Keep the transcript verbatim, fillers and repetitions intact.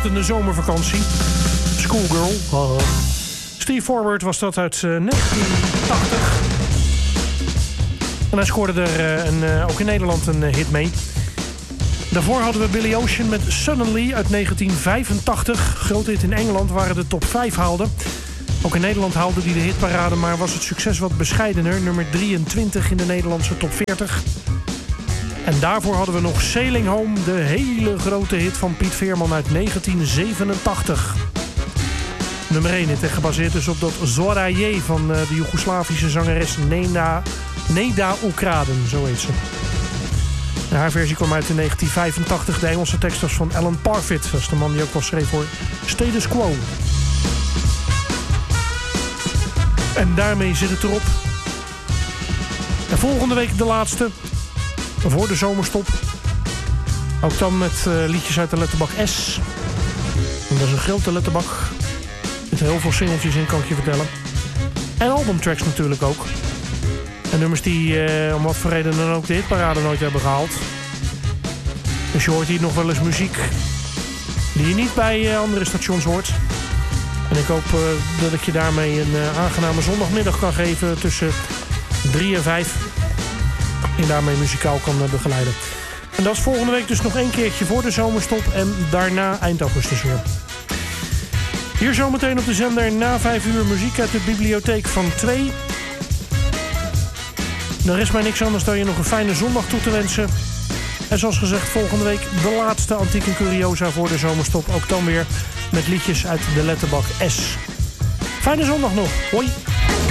afsluitende zomervakantie. Schoolgirl. Uh-huh. Steve Forward was dat uit uh, negentien tachtig. En hij scoorde er uh, een, uh, ook in Nederland een uh, hit mee. Daarvoor hadden we Billy Ocean met Suddenly uit negentien vijfentachtig. Grote hit in Engeland waar de top vijf haalde. Ook in Nederland haalde hij de hitparade, maar was het succes wat bescheidener. Nummer drieëntwintig in de Nederlandse top veertig. En daarvoor hadden we nog Sailing Home, de hele grote hit van Piet Veerman uit negentien zevenentachtig. Nummer één hit, gebaseerd dus op dat Zoraje van de Joegoslavische zangeres Nena, Neda Ukraden, zo heet ze. En haar versie kwam uit in negentien vijfentachtig. De Engelse tekst was van Alan Parfit. Dat is de man die ook wel schreef voor Status Quo. En daarmee zit het erop. En volgende week de laatste. Voor de zomerstop. Ook dan met uh, liedjes uit de letterbak S. En dat is een grote letterbak. Met heel veel singeltjes in, kan ik je vertellen. En albumtracks natuurlijk ook. En nummers die uh, om wat voor reden dan ook de hitparade nooit hebben gehaald. Dus je hoort hier nog wel eens muziek die je niet bij uh, andere stations hoort. En ik hoop uh, dat ik je daarmee een uh, aangename zondagmiddag kan geven tussen drie en vijf. En daarmee muzikaal kan uh, begeleiden. En dat is volgende week dus nog één keertje voor de zomerstop. En daarna eind augustus weer. Hier zometeen op de zender na vijf uur muziek uit de bibliotheek van twee. Dan rest mij niks anders dan je nog een fijne zondag toe te wensen. En zoals gezegd, volgende week de laatste Antiek en Curiosa voor de zomerstop. Ook dan weer met liedjes uit de letterbak S. Fijne zondag nog. Hoi!